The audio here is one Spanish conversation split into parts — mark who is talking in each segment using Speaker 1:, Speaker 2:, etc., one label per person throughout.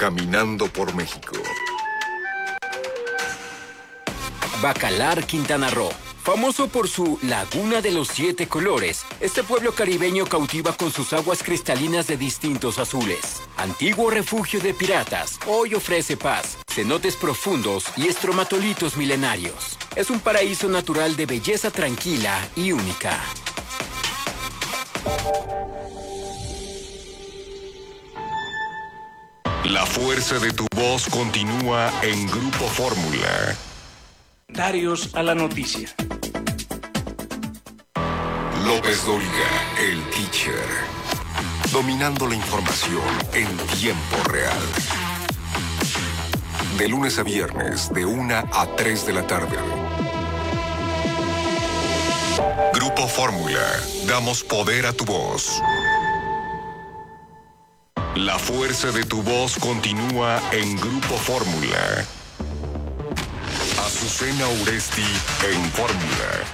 Speaker 1: caminando por México.
Speaker 2: Bacalar, Quintana Roo. Famoso por su Laguna de los 7 colores, este pueblo caribeño cautiva con sus aguas cristalinas de distintos azules. Antiguo refugio de piratas, hoy ofrece paz, cenotes profundos y estromatolitos milenarios. Es un paraíso natural de belleza tranquila y única.
Speaker 1: La fuerza de tu voz continúa en Grupo Fórmula.
Speaker 3: Comentarios a la noticia.
Speaker 1: López Dóriga, el teacher. Dominando la información en tiempo real. De lunes a viernes, de 1 a 3 de la tarde. Grupo Fórmula. Damos poder a tu voz. La fuerza de tu voz continúa en Grupo Fórmula. Azucena Uresti en Fórmula.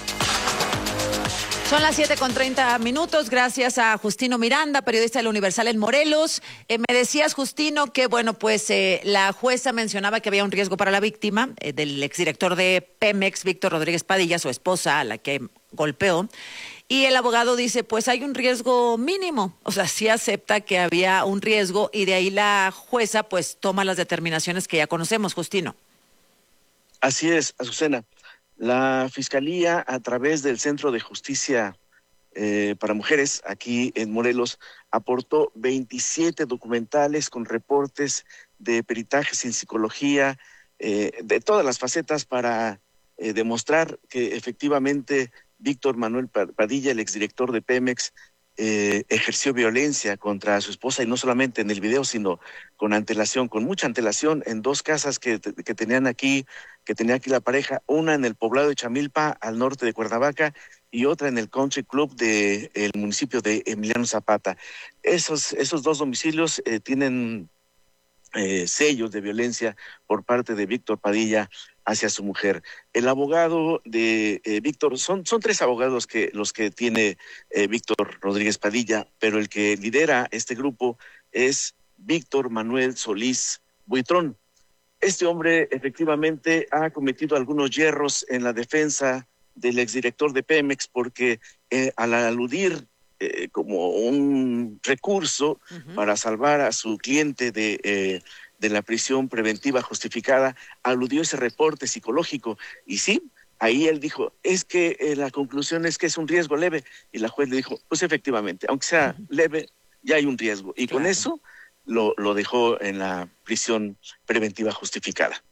Speaker 4: Son las 7:30. Gracias a Justino Miranda, periodista del Universal en Morelos. Me decías, Justino, que la jueza mencionaba que había un riesgo para la víctima, del exdirector de Pemex, Víctor Rodríguez Padilla, su esposa, a la que golpeó. Y el abogado dice, pues hay un riesgo mínimo. O sea, sí acepta que había un riesgo y de ahí la jueza pues toma las determinaciones que ya conocemos, Justino.
Speaker 5: Así es, Azucena. La Fiscalía, a través del Centro de Justicia para Mujeres, aquí en Morelos, aportó 27 documentales con reportes de peritajes en psicología, de todas las facetas para demostrar que efectivamente Víctor Manuel Padilla, el exdirector de Pemex, ejerció violencia contra su esposa, y no solamente en el video, sino con antelación, con mucha antelación, en 2 casas que tenía aquí la pareja, una en el poblado de Chamilpa, al norte de Cuernavaca, y otra en el Country Club del municipio de Emiliano Zapata. Esos 2 domicilios tienen sellos de violencia por parte de Víctor Padilla hacia su mujer. El abogado de Víctor, son 3 abogados los que tiene Víctor Rodríguez Padilla, pero el que lidera este grupo es Víctor Manuel Solís Buitrón. Este hombre efectivamente ha cometido algunos yerros en la defensa del exdirector de Pemex, porque al aludir como un recurso para salvar a su cliente de la prisión preventiva justificada, aludió ese reporte psicológico. Y sí, ahí él dijo, es que la conclusión es que es un riesgo leve. Y la juez le dijo, pues efectivamente, aunque sea leve, ya hay un riesgo. Y con eso lo dejó en la prisión preventiva justificada.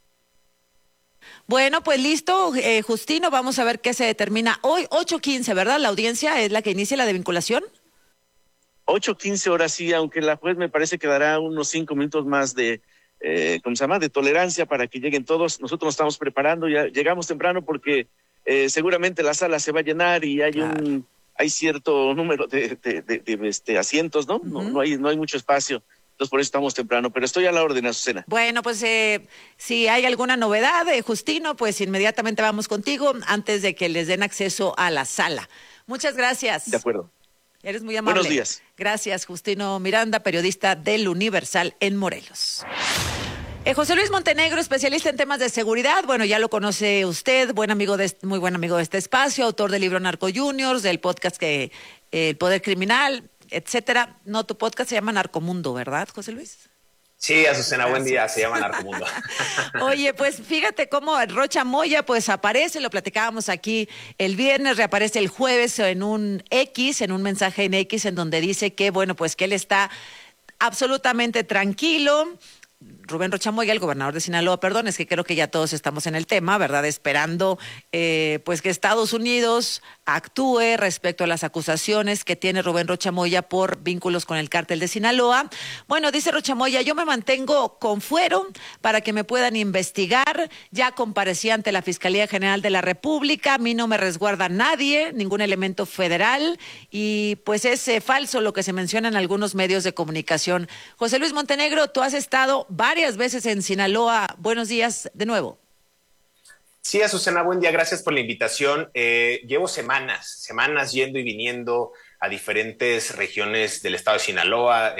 Speaker 4: Bueno, pues listo, Justino, vamos a ver qué se determina hoy, 8:15, ¿verdad? La audiencia es la que inicia la de vinculación.
Speaker 5: 8:15 horas sí, aunque la juez me parece que dará unos 5 minutos más de tolerancia para que lleguen todos. Nosotros nos estamos preparando, ya llegamos temprano porque seguramente la sala se va a llenar y hay cierto número de asientos, ¿no? No hay mucho espacio. Entonces por eso estamos temprano, pero estoy a la orden, Azucena.
Speaker 4: Bueno, pues si hay alguna novedad, Justino, pues inmediatamente vamos contigo antes de que les den acceso a la sala. Muchas gracias.
Speaker 5: De acuerdo.
Speaker 4: Eres muy amable.
Speaker 5: Buenos días.
Speaker 4: Gracias, Justino Miranda, periodista del Universal en Morelos. José Luis Montenegro, especialista en temas de seguridad. Bueno, ya lo conoce usted, muy buen amigo de este espacio, autor del libro Narco Juniors, del podcast El Poder Criminal, etcétera. No, tu podcast se llama Narcomundo, ¿verdad, José Luis?
Speaker 6: Sí, Azucena, buen día, se llama Narcomundo.
Speaker 4: Oye, pues fíjate cómo Rocha Moya pues aparece, lo platicábamos aquí el viernes, reaparece el jueves en un mensaje en X, en donde dice que, bueno, pues que él está absolutamente tranquilo. Rubén Rocha Moya, el gobernador de Sinaloa, es que creo que ya todos estamos en el tema, ¿verdad? Esperando pues que Estados Unidos actúe respecto a las acusaciones que tiene Rubén Rocha Moya por vínculos con el cártel de Sinaloa. Bueno, dice Rocha Moya, yo me mantengo con fuero para que me puedan investigar. Ya comparecí ante la Fiscalía General de la República, a mí no me resguarda nadie, ningún elemento federal, y pues es falso lo que se menciona en algunos medios de comunicación. José Luis Montenegro, tú has estado varias veces en Sinaloa. Buenos días de nuevo.
Speaker 6: Sí, Azucena, buen día, gracias por la invitación. Llevo semanas yendo y viniendo a diferentes regiones del estado de Sinaloa,